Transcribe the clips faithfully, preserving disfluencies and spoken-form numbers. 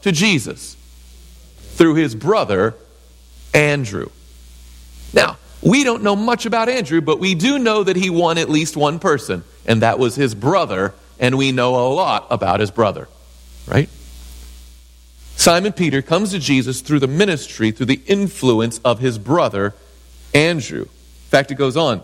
to Jesus through his brother, Andrew. Now, we don't know much about Andrew, but we do know that he won at least one person, and that was his brother, and we know a lot about his brother, right? Simon Peter comes to Jesus through the ministry, through the influence of his brother, Andrew. In fact, it goes on.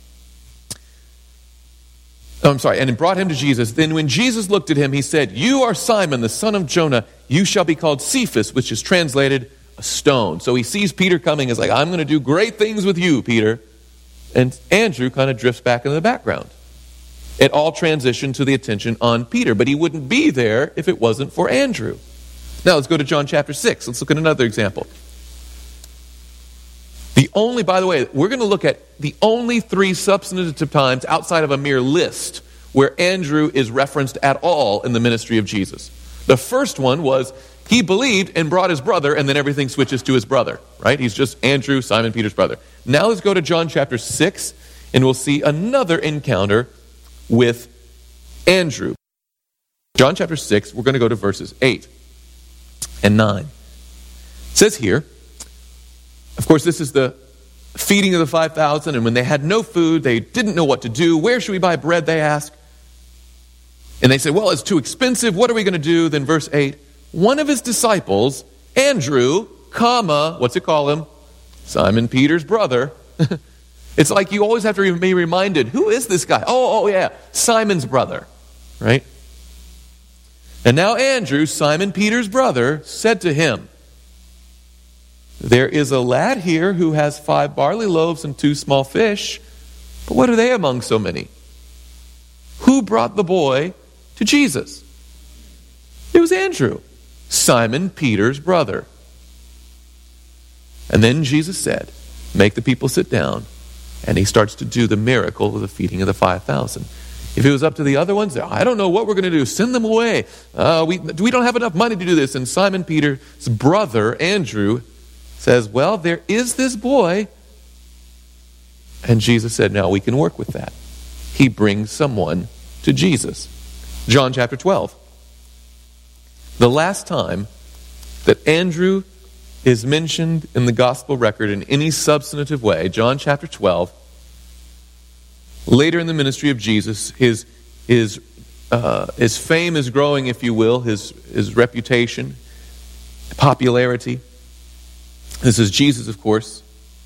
Oh, I'm sorry, and it brought him to Jesus. Then when Jesus looked at him, he said, "You are Simon, the son of Jonah. You shall be called Cephas," which is translated a stone. So he sees Peter coming. He's like, "I'm going to do great things with you, Peter." And Andrew kind of drifts back into the background. It all transitioned to the attention on Peter, but he wouldn't be there if it wasn't for Andrew. Now let's go to John chapter six. Let's look at another example. The only, by the way, we're going to look at the only three substantive times outside of a mere list where Andrew is referenced at all in the ministry of Jesus. The first one was he believed and brought his brother, and then everything switches to his brother, right? He's just Andrew, Simon Peter's brother. Now let's go to John chapter six, and we'll see another encounter with Andrew. John chapter six, we're going to go to verses eight and nine. It says here, of course, this is the feeding of the five thousand, and when they had no food, they didn't know what to do. "Where should we buy bread?" they ask. And they say, "Well, it's too expensive. What are we going to do?" Then verse eight, one of his disciples, Andrew, comma, what's it call him? Simon Peter's brother. It's like you always have to be reminded, who is this guy? Oh, oh yeah, Simon's brother, right? And now Andrew, Simon Peter's brother, said to him, "There is a lad here who has five barley loaves and two small fish, but what are they among so many? Who brought the boy to Jesus?" It was Andrew, Simon Peter's brother. And then Jesus said, "Make the people sit down." And he starts to do the miracle of the feeding of the five thousand. If it was up to the other ones, I don't know what we're going to do. Send them away. Uh, we, we don't have enough money to do this. And Simon Peter's brother, Andrew, says, "Well, there is this boy." And Jesus said, "Now we can work with that." He brings someone to Jesus. John chapter twelve. The last time that Andrew is mentioned in the gospel record in any substantive way, John chapter twelve, later in the ministry of Jesus, his, his, uh, his fame is growing, if you will, his, his reputation, popularity. This is Jesus, of course.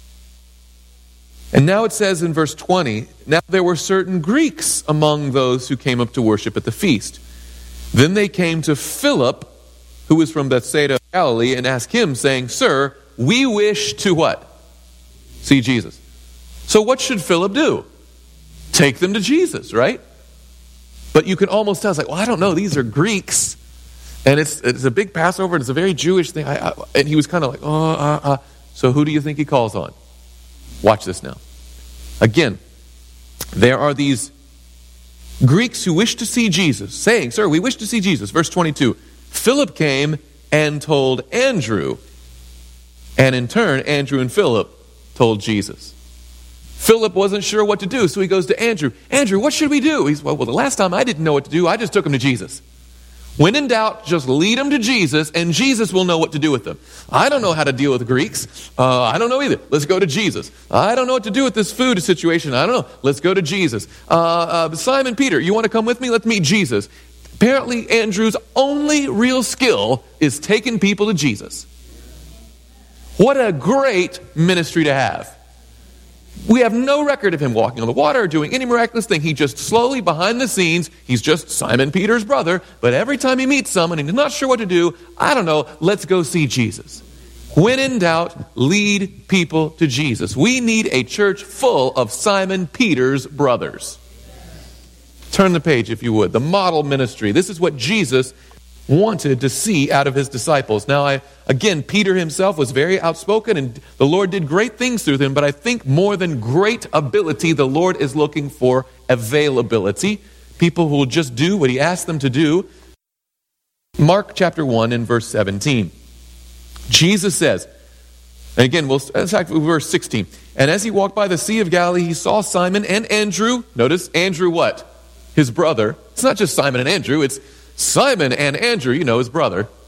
And now it says in verse twenty, "Now there were certain Greeks among those who came up to worship at the feast. Then they came to Philip, who was from Bethsaida of Galilee, and asked him, saying, 'Sir, we wish to' what? See Jesus." So what should Philip do? Take them to Jesus, right? But you can almost tell, it's like, well, I don't know, these are Greeks. And it's it's a big Passover, and it's a very Jewish thing. I, I, and he was kind of like, oh, uh, uh. So who do you think he calls on? Watch this now. Again, there are these Greeks who wish to see Jesus, saying, "Sir, we wish to see Jesus." Verse twenty-two, Philip came and told Andrew. And in turn, Andrew and Philip told Jesus. Philip wasn't sure what to do, so he goes to Andrew. "Andrew, what should we do?" He's, well, well, the last time I didn't know what to do, I just took him to Jesus. When in doubt, just lead them to Jesus, and Jesus will know what to do with them. I don't know how to deal with Greeks. Uh, I don't know either. Let's go to Jesus. I don't know what to do with this food situation. I don't know. Let's go to Jesus. Uh, uh, Simon Peter, you want to come with me? Let's meet Jesus. Apparently, Andrew's only real skill is taking people to Jesus. What a great ministry to have. We have no record of him walking on the water or doing any miraculous thing. He just slowly, behind the scenes, he's just Simon Peter's brother. But every time he meets someone and he's not sure what to do, I don't know, let's go see Jesus. When in doubt, lead people to Jesus. We need a church full of Simon Peter's brothers. Turn the page, if you would. The model ministry. This is what Jesus wanted to see out of his disciples. Now, I again, Peter himself was very outspoken, and the Lord did great things through him, but I think more than great ability, the Lord is looking for availability. People who will just do what he asked them to do. Mark chapter one and verse seventeen. Jesus says, and again, we'll, in fact, verse sixteen, "And as he walked by the Sea of Galilee, he saw Simon and Andrew." Notice, Andrew what? His brother. It's not just Simon and Andrew, it's Simon and Andrew, you know, his brother.